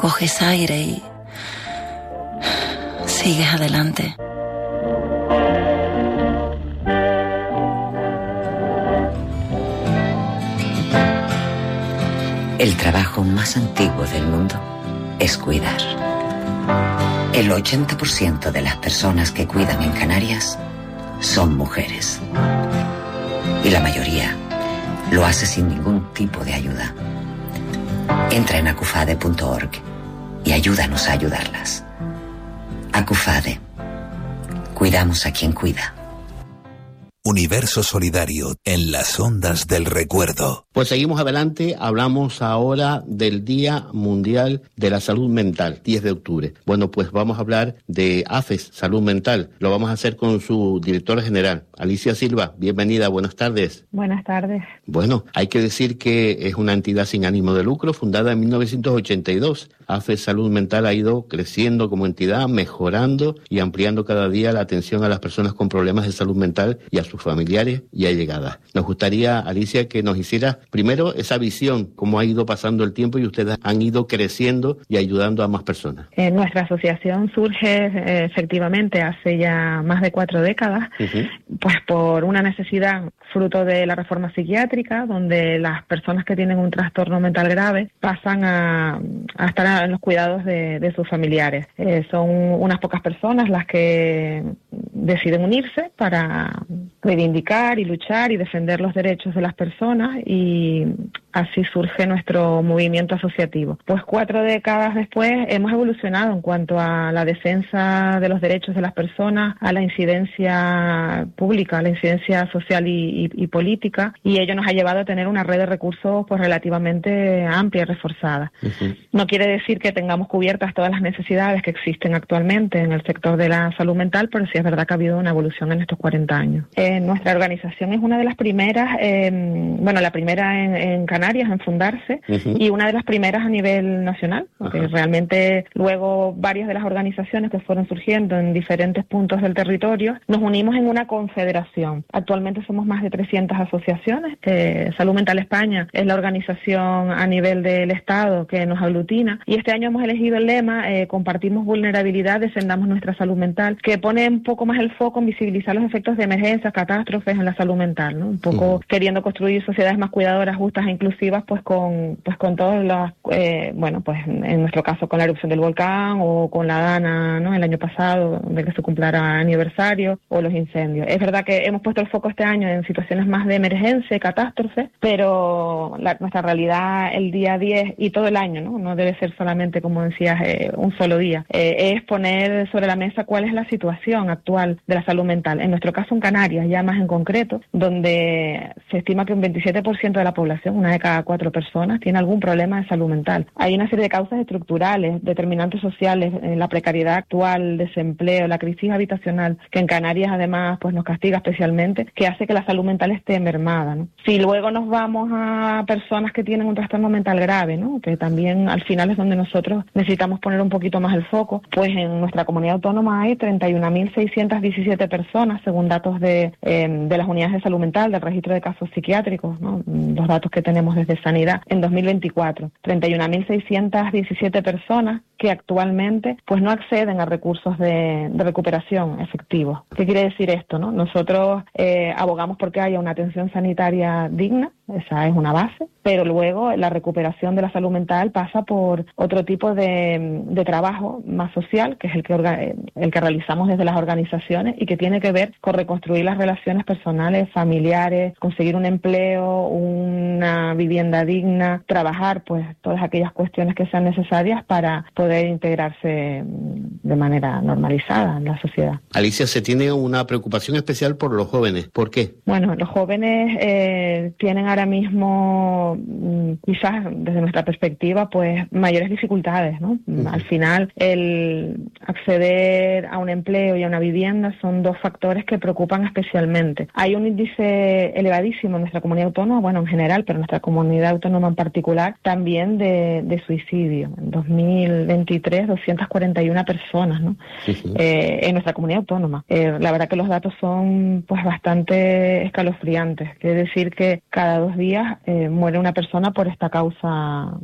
coges aire y sigues adelante. El trabajo más antiguo del mundo es cuidar. El 80% de las personas que cuidan en Canarias son mujeres. Y la mayoría lo hace sin ningún tipo de ayuda. Entra en acufade.org y ayúdanos a ayudarlas. Acufade. Cuidamos a quien cuida. Universo Solidario en las ondas del recuerdo. Pues seguimos adelante, hablamos ahora del Día Mundial de la Salud Mental, 10 de octubre. Bueno, pues vamos a hablar de AFES, Salud Mental. Lo vamos a hacer con su directora general, Alicia Silva. Bienvenida, buenas tardes. Buenas tardes. Bueno, hay que decir que es una entidad sin ánimo de lucro, fundada en 1982. AFES Salud Mental ha ido creciendo como entidad, mejorando y ampliando cada día la atención a las personas con problemas de salud mental y a sus familiares y allegadas. Nos gustaría, Alicia, que nos hiciera primero esa visión, cómo ha ido pasando el tiempo y ustedes han ido creciendo y ayudando a más personas. Nuestra asociación surge efectivamente hace ya más de 4 décadas, pues por una necesidad fruto de la reforma psiquiátrica, donde las personas que tienen un trastorno mental grave pasan a estar en los cuidados de sus familiares. Son unas pocas personas las que deciden unirse para reivindicar y luchar y defender los derechos de las personas, y así surge nuestro movimiento asociativo. Pues 4 décadas después hemos evolucionado en cuanto a la defensa de los derechos de las personas, a la incidencia pública, a la incidencia social y política, y ello nos ha llevado a tener una red de recursos pues relativamente amplia y reforzada. No quiere decir que tengamos cubiertas todas las necesidades que existen actualmente en el sector de la salud mental, pero sí es verdad que ha habido una evolución en estos 40 años. Nuestra organización es una de las primeras, la primera en Canarias en fundarse, y una de las primeras a nivel nacional, porque realmente luego varias de las organizaciones que fueron surgiendo en diferentes puntos del territorio nos unimos en una confederación. Actualmente somos más de 300 asociaciones. Salud Mental España es la organización a nivel del Estado que nos aglutina, y este año hemos elegido el lema compartimos vulnerabilidad, defendamos nuestra salud mental, que pone un poco más el foco en visibilizar los efectos de emergencias, catástrofes en la salud mental, ¿no? Un poco queriendo construir sociedades más cuidadoras, justas e inclusivas, pues con todos los, en nuestro caso con la erupción del volcán o con la Dana, ¿no? El año pasado, de que se cumpliera aniversario, o los incendios. Es verdad que hemos puesto el foco este año en situaciones más de emergencia y catástrofe, pero nuestra realidad el día 10 y todo el año, no debe ser solamente, como decías, un solo día, es poner sobre la mesa cuál es la situación actual de la salud mental. En nuestro caso en Canarias, ya más en concreto, donde se estima que un 27% de la población, 1 de cada 4 personas, tiene algún problema de salud mental. Hay una serie de causas estructurales, determinantes sociales, la precariedad actual, el desempleo, la crisis habitacional, que en Canarias además pues nos castiga especialmente, que hace que la salud mental esté mermada, ¿no? Si luego nos vamos a personas que tienen un trastorno mental grave, ¿no? Que también al final es donde nosotros necesitamos poner un poquito más el foco, pues en nuestra comunidad autónoma hay 31.617 personas, según datos de las unidades de salud mental, del registro de casos psiquiátricos, ¿no? Los datos que tenemos desde Sanidad en 2024. 31.617 personas que actualmente pues no acceden a recursos de recuperación efectivos. ¿Qué quiere decir esto, no? Nosotros abogamos porque haya una atención sanitaria digna, esa es una base, pero luego la recuperación de la salud mental pasa por otro tipo de trabajo más social, que es el que realizamos desde las organizaciones y que tiene que ver con reconstruir las relaciones personales, familiares, conseguir un empleo, una vivienda digna, trabajar pues todas aquellas cuestiones que sean necesarias para poder integrarse de manera normalizada en la sociedad. Alicia, se tiene una preocupación especial por los jóvenes. ¿Por qué? Bueno, los jóvenes tienen ahora mismo, quizás desde nuestra perspectiva, pues mayores dificultades, ¿no? Al final, el acceder a un empleo y a una vivienda son 2 factores que preocupan especialmente. Hay un índice elevadísimo en nuestra comunidad autónoma, bueno, en general, pero en nuestra comunidad autónoma en particular, también de suicidio. En 2023, 241 personas, ¿no? En nuestra comunidad autónoma. La verdad que los datos son pues bastante escalofriantes. Quiere decir que cada 2 días muere una persona por esta causa